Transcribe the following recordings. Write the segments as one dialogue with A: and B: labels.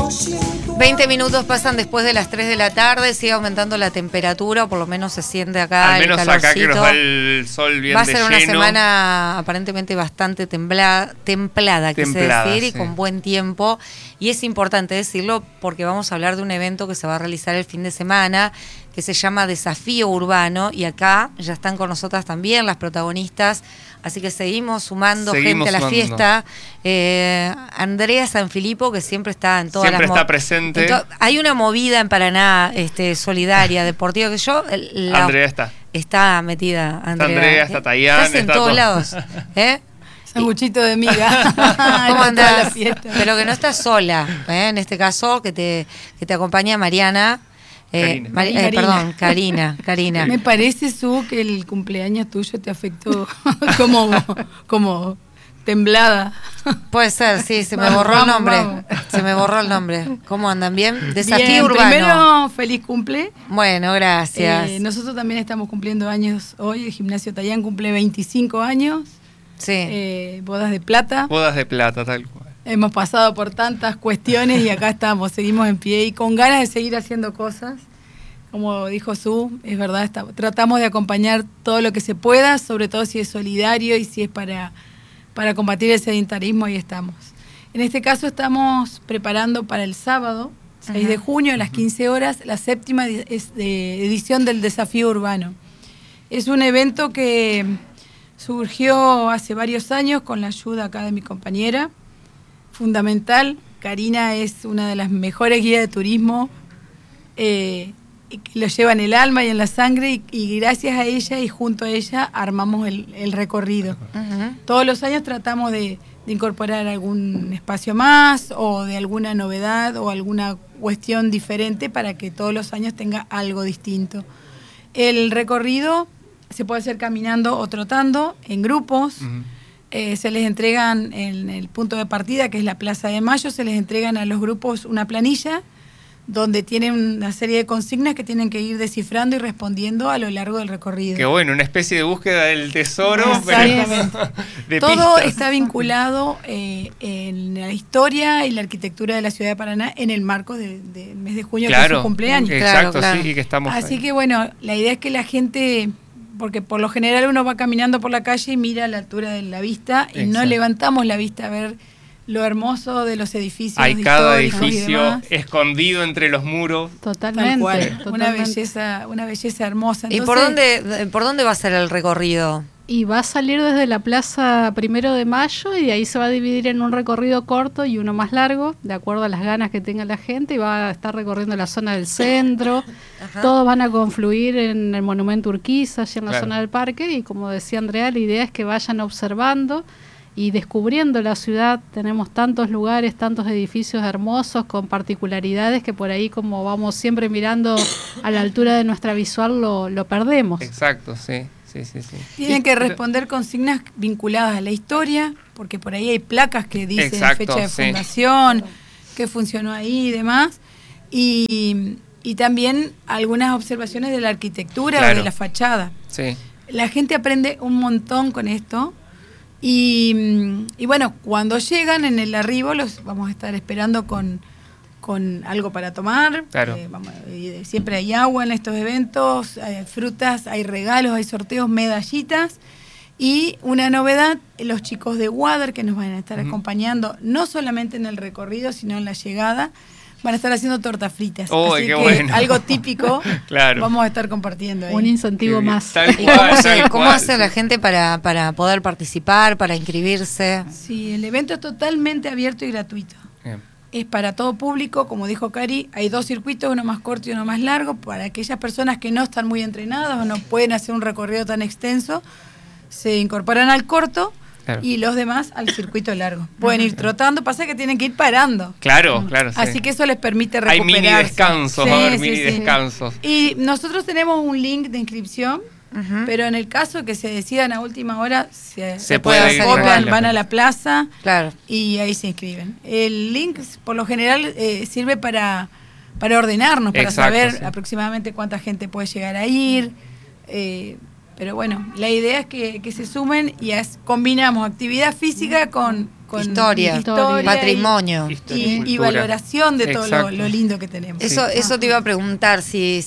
A: 20 minutos pasan después de las 3 de la tarde, sigue aumentando la temperatura, o por lo menos se siente acá
B: al menos
A: el calorcito.
B: acá que nos da el sol bien de lleno.
A: Va a ser una semana aparentemente bastante templada, quise decir, y con buen tiempo. Y es importante decirlo porque vamos a hablar de un evento que se va a realizar el fin de semana, que se llama Desafío Urbano, y acá ya están con nosotras también las protagonistas, así que seguimos sumando gente a la fiesta. Andrea Sanfilippo, que siempre está en todas
B: siempre está presente.
A: Hay una movida en Paraná solidaria, deportiva, que yo...
B: Andrea
A: está metida,
B: Andrea, está Tayán.
A: Estás en todos lados,
C: Sanguchito de miga.
A: ¿Cómo andás? Pero que no estás sola, en este caso, que te acompaña Mariana. Karina.
C: Me parece, Su, que el cumpleaños tuyo te afectó como temblada.
A: Puede ser, sí, se me borró el nombre. ¿Cómo andan? ¿Bien? Desafío Urbano.
C: Primero, feliz cumple.
A: Bueno, gracias.
C: Nosotros también estamos cumpliendo años hoy. El Gimnasio Tayán cumple 25 años.
A: Sí.
C: Bodas de plata.
B: Bodas de plata, tal cual.
C: Hemos pasado por tantas cuestiones y acá estamos, seguimos en pie y con ganas de seguir haciendo cosas. Como dijo Su, es verdad, tratamos de acompañar todo lo que se pueda, sobre todo si es solidario y si es para combatir el sedentarismo, ahí estamos. En este caso estamos preparando para el sábado, 6 de junio, a las 15 horas, la 7ª edición del Desafío Urbano. Es un evento que surgió hace varios años con la ayuda acá de mi compañera, fundamental. Karina es una de las mejores guías de turismo, que lo lleva en el alma y en la sangre, y gracias a ella y junto a ella armamos el recorrido. Todos los años tratamos de incorporar algún espacio más o de alguna novedad o alguna cuestión diferente para que todos los años tenga algo distinto. El recorrido se puede hacer caminando o trotando en grupos. Se les entregan en el punto de partida, que es la Plaza de Mayo, se les entregan a los grupos una planilla donde tienen una serie de consignas que tienen que ir descifrando y respondiendo a lo largo del recorrido.
B: Qué bueno, una especie de búsqueda del tesoro.
C: Exactamente.
B: De
C: todo
B: pistas.
C: está vinculado en la historia y la arquitectura de la ciudad de Paraná en el marco del mes de junio, que es su cumpleaños.
B: Exacto, claro. Sí, que estamos
C: Así
B: ahí.
C: Que bueno, la idea es que la gente... Porque por lo general uno va caminando por la calle y mira a la altura de la vista y no levantamos la vista a ver lo hermoso de los edificios.
B: Hay cada edificio escondido entre los muros.
C: Totalmente. Una belleza hermosa.
A: Entonces, ¿y por dónde va a ser el recorrido?
D: Y va a salir desde la Plaza 1 de Mayo y de ahí se va a dividir en un recorrido corto y uno más largo, de acuerdo a las ganas que tenga la gente, y va a estar recorriendo la zona del centro. Todos van a confluir en el Monumento Urquiza, allí en la zona del parque, y como decía Andrea, la idea es que vayan observando y descubriendo la ciudad. Tenemos tantos lugares, tantos edificios hermosos con particularidades que por ahí, como vamos siempre mirando a la altura de nuestra visual, lo perdemos.
B: Exacto, sí.
C: Tienen que responder consignas vinculadas a la historia, porque por ahí hay placas que dicen fecha de fundación, qué funcionó ahí y demás, y también algunas observaciones de la arquitectura o de la fachada. La gente aprende un montón con esto, y bueno, cuando llegan en el arribo los vamos a estar esperando con algo para tomar. Siempre hay agua en estos eventos, hay frutas, hay regalos, hay sorteos, medallitas. Y una novedad, los chicos de Water, que nos van a estar acompañando, no solamente en el recorrido, sino en la llegada, van a estar haciendo tortas fritas. Así que bueno, algo típico vamos a estar compartiendo ahí.
D: Un incentivo más.
A: ¿Cómo hace la gente para poder participar, para inscribirse?
C: Sí, el evento es totalmente abierto y gratuito. Es para todo público, como dijo Cari, hay 2 circuitos, uno más corto y uno más largo, para aquellas personas que no están muy entrenadas o no pueden hacer un recorrido tan extenso, se incorporan al corto y los demás al circuito largo. Pueden ir trotando, pasa que tienen que ir parando.
B: Claro.
C: Así que eso les permite recuperarse.
B: Hay mini descansos, mini descansos.
C: Y nosotros tenemos un link de inscripción, pero en el caso que se decidan a última hora, se puede hacer, van a la plaza y ahí se inscriben. El link por lo general sirve para ordenarnos, para saber aproximadamente cuánta gente puede llegar a ir. Pero bueno, la idea es que se sumen y combinamos actividad física con
A: historia, patrimonio
C: y valoración de todo lo lindo que tenemos.
A: Eso te iba a preguntar, si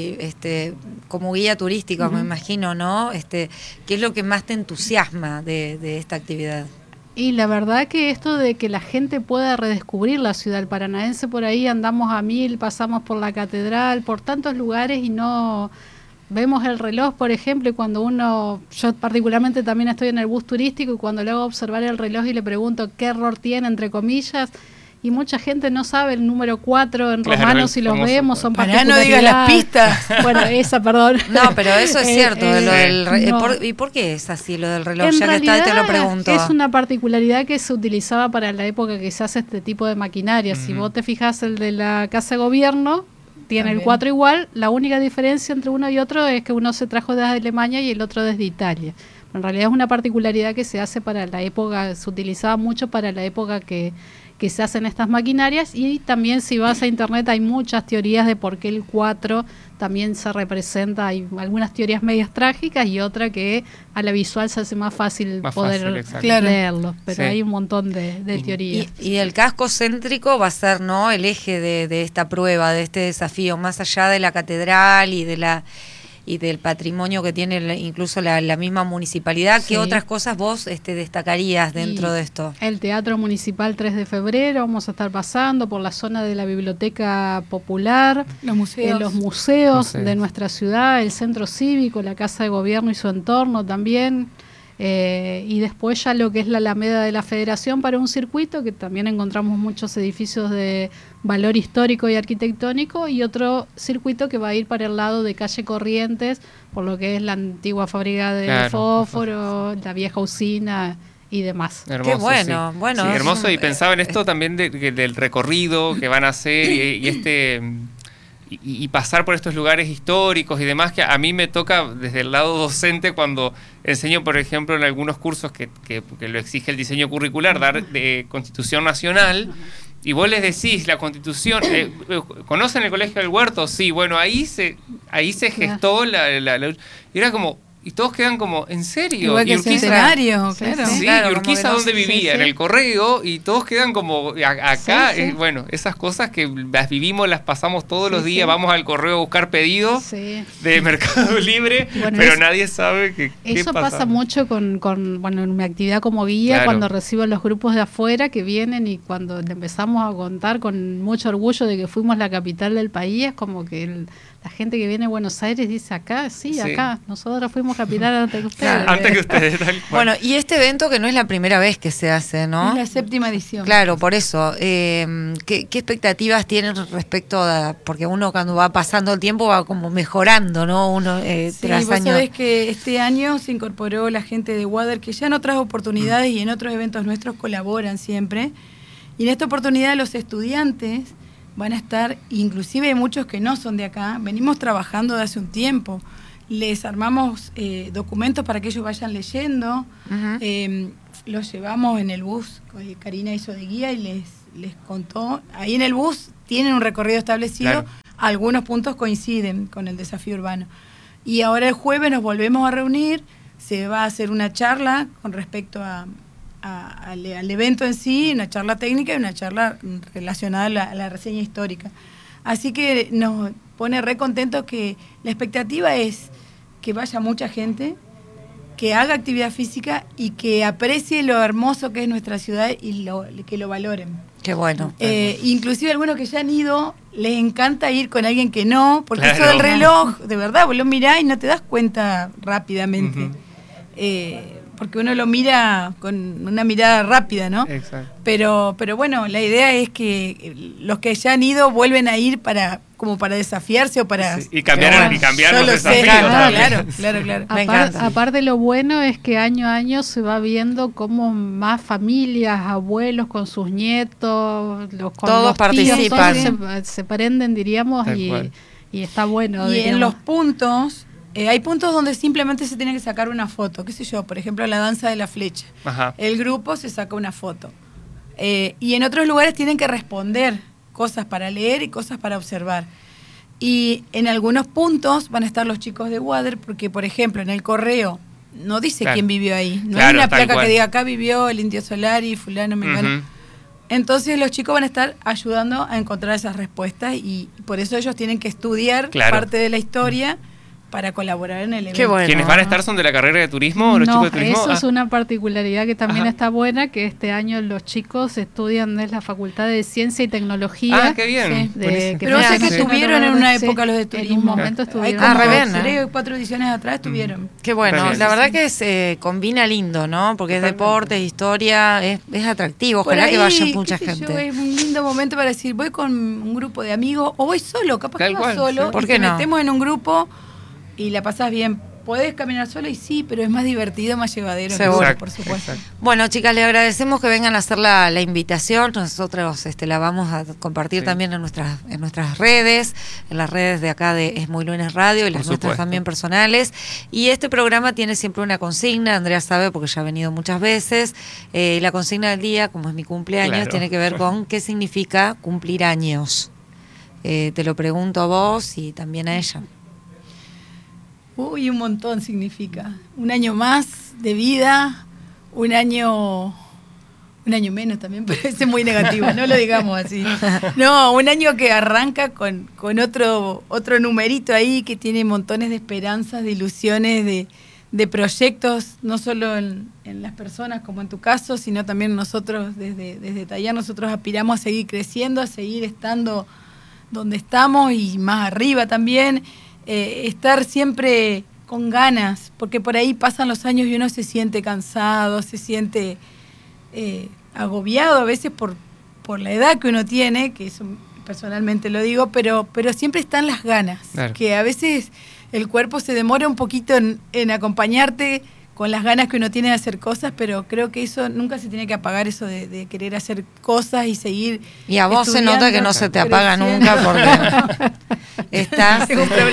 A: como guía turístico, me imagino, ¿no? ¿Qué es lo que más te entusiasma de esta actividad?
D: Y la verdad que esto de que la gente pueda redescubrir la ciudad, el paranaense por ahí andamos a 1000, pasamos por la catedral, por tantos lugares y no vemos el reloj, por ejemplo, y cuando yo particularmente también estoy en el bus turístico y cuando le hago observar el reloj y le pregunto qué error tiene, entre comillas, y mucha gente no sabe el número 4 en romano, si los vemos, son particularidades.
C: No digas las pistas.
D: Bueno, perdón.
A: No, pero eso es cierto. ¿Y por qué es así lo del reloj? Ya que te lo pregunto.
D: Es una particularidad que se utilizaba para la época que se hace este tipo de maquinaria. Si vos te fijas, el de la Casa de Gobierno tiene también el 4 igual. La única diferencia entre uno y otro es que uno se trajo desde Alemania y el otro desde Italia. En realidad es una particularidad que se hace para la época, se utilizaba mucho para la época que se hacen estas maquinarias, y también si vas a internet hay muchas teorías de por qué el 4 también se representa. Hay algunas teorías medias trágicas y otra que a la visual se hace más fácil poder leerlo, pero hay un montón de teorías.
A: Y el casco céntrico va a ser, ¿no?, el eje de esta prueba, de este desafío, más allá de la catedral y del patrimonio que tiene incluso la misma municipalidad. ¿Qué otras cosas vos destacarías dentro de esto?
D: El Teatro Municipal 3 de Febrero, vamos a estar pasando por la zona de la Biblioteca Popular, los museos de nuestra ciudad, el Centro Cívico, la Casa de Gobierno y su entorno también. Y después ya lo que es la Alameda de la Federación para un circuito, que también encontramos muchos edificios de valor histórico y arquitectónico, y otro circuito que va a ir para el lado de calle Corrientes, por lo que es la antigua fábrica de fósforo, la vieja usina y demás.
B: Hermoso,
A: qué bueno,
B: sí, hermoso. Y pensaba en esto también del recorrido que van a hacer y pasar por estos lugares históricos y demás, que a mí me toca desde el lado docente cuando enseño, por ejemplo, en algunos cursos que lo exige el diseño curricular, dar de Constitución Nacional, y vos les decís, la Constitución, ¿conocen el Colegio del Huerto? Sí, bueno, ahí se gestó la y era como... Y todos quedan como, ¿en serio?
C: Igual que
B: Urquiza,
C: Centenario, claro.
B: Sí,
A: claro,
B: y Urquiza ¿dónde vivía? En el Correo, y todos quedan como acá. Bueno, esas cosas que las vivimos, las pasamos todos los días, vamos al Correo a buscar pedidos de Mercado Libre, pero nadie sabe qué
D: eso pasa mucho con en mi actividad como guía, cuando recibo los grupos de afuera que vienen, y cuando le empezamos a contar con mucho orgullo de que fuimos la capital del país, es como que la gente que viene a Buenos Aires dice acá, acá, nosotros fuimos capital antes que ustedes.
B: Claro, antes que ustedes, tal cual.
A: Bueno, y este evento que no es la primera vez que se hace, ¿no?
C: Es la 7ª edición.
A: Claro, por eso. ¿Qué expectativas tienen respecto a...? Porque uno cuando va pasando el tiempo va como mejorando, ¿no? Uno tras
C: vos
A: año.
C: sabés que este año se incorporó la gente de Water, que ya en otras oportunidades y en otros eventos nuestros colaboran siempre. Y en esta oportunidad los estudiantes van a estar, inclusive hay muchos que no son de acá, venimos trabajando de hace un tiempo. Les armamos documentos para que ellos vayan leyendo, los llevamos en el bus, Karina hizo de guía y les contó. Ahí en el bus tienen un recorrido establecido, algunos puntos coinciden con el desafío urbano. Y ahora el jueves nos volvemos a reunir, se va a hacer una charla con respecto al evento en sí, una charla técnica y una charla relacionada a la reseña histórica. Así que nos pone re contentos, que la expectativa es que vaya mucha gente, que haga actividad física y que aprecie lo hermoso que es nuestra ciudad y que lo valoren.
A: Qué bueno.
C: Inclusive algunos que ya han ido, les encanta ir con alguien que no, porque eso del reloj, de verdad, vos lo mirás y no te das cuenta rápidamente. Porque uno lo mira con una mirada rápida, ¿no?
B: Exacto.
C: Pero bueno, la idea es que los que ya han ido vuelven a ir como para desafiarse o para...
B: y cambiar los desafíos.
C: Claro.
A: Me encanta.
D: Aparte, lo bueno es que año a año se va viendo cómo más familias, abuelos con sus nietos,
A: todos
D: los
A: participan.
D: Tíos, todos se prenden, diríamos, y está bueno.
C: Y
D: diríamos.
C: en los puntos... hay puntos donde simplemente se tiene que sacar una foto, qué sé yo, por ejemplo, la danza de la flecha. El grupo se saca una foto. Y en otros lugares tienen que responder cosas para leer y cosas para observar. Y en algunos puntos van a estar los chicos de Water, porque, por ejemplo, en el Correo no dice quién vivió ahí. No
B: claro,
C: hay una placa
B: cual.
C: que diga acá vivió el Indio Solari, fulano, mengano. Entonces los chicos van a estar ayudando a encontrar esas respuestas y por eso ellos tienen que estudiar parte de la historia para colaborar en el evento.
A: Qué bueno.
B: ¿Quienes van a estar son de la carrera de turismo? ¿Los chicos de turismo?
D: Eso es una particularidad que también está buena, que este año los chicos estudian en la Facultad de Ciencia y Tecnología.
B: Ah, qué bien.
C: Pero sé que estuvieron en una época los de turismo.
D: En un momento estuvieron.
C: Creo 4 ediciones atrás estuvieron.
A: Qué bueno, la verdad que se combina lindo, ¿no? Porque es deporte, es historia, es atractivo, ojalá que vaya mucha gente.
C: Es un lindo momento para decir, voy con un grupo de amigos o voy solo, capaz que vas solo,
A: ¿Por
C: y
A: qué
C: te
A: no?
C: metemos en un grupo y la pasás bien. Podés caminar solo y sí, pero es más divertido, más llevadero.
A: Seguro,
C: por supuesto.
A: Bueno, chicas, le agradecemos que vengan a hacer la invitación. Nosotros la vamos a compartir también en nuestras redes, en las redes de acá de Es Muy Lunes Radio y las nuestras también personales. Y este programa tiene siempre una consigna, Andrea sabe porque ya ha venido muchas veces. La consigna del día, como es mi cumpleaños, tiene que ver con qué significa cumplir años. Te lo pregunto a vos y también a ella.
C: Uy, un montón significa. Un año más de vida, un año menos también, pero ese es muy negativo, no lo digamos así. No, un año que arranca con otro numerito ahí que tiene montones de esperanzas, de ilusiones, de proyectos, no solo en las personas como en tu caso, sino también nosotros desde Taller, nosotros aspiramos a seguir creciendo, a seguir estando donde estamos y más arriba también. Estar siempre con ganas, porque por ahí pasan los años y uno se siente cansado, se siente agobiado a veces por la edad que uno tiene, que eso personalmente lo digo, pero siempre están las ganas, que a veces el cuerpo se demora un poquito en acompañarte con las ganas que uno tiene de hacer cosas, pero creo que eso nunca se tiene que apagar, eso de querer hacer cosas y seguir.
A: Y a vos se nota que no se te apaga nunca porque estás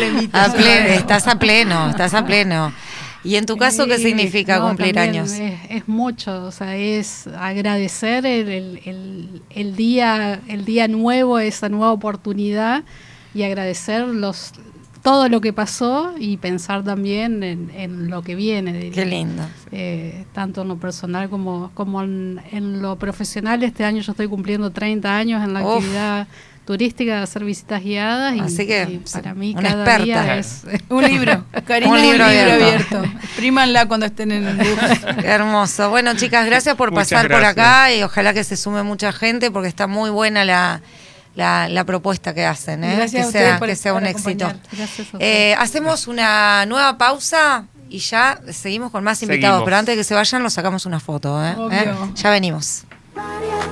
A: a pleno. ¿Y en tu caso qué significa cumplir años?
D: Es mucho, o sea, es agradecer el día nuevo, esa nueva oportunidad y agradecer todo lo que pasó y pensar también en lo que viene.
A: Qué lindo.
D: Tanto en lo personal como en lo profesional. Este año yo estoy cumpliendo 30 años en la actividad turística de hacer visitas guiadas.
A: Así que
D: para mí
A: una
D: cada
A: experta.
D: día es
C: un libro. Karina, un libro abierto. Exprímanla cuando estén en el bus.
A: Qué hermoso. Bueno, chicas, gracias por pasar por acá y ojalá que se sume mucha gente porque está muy buena la propuesta que hacen,
C: Gracias
A: que sea un éxito.
D: Gracias.
A: Hacemos una nueva pausa y ya seguimos con más invitados, pero antes de que se vayan nos sacamos una foto. Ya venimos.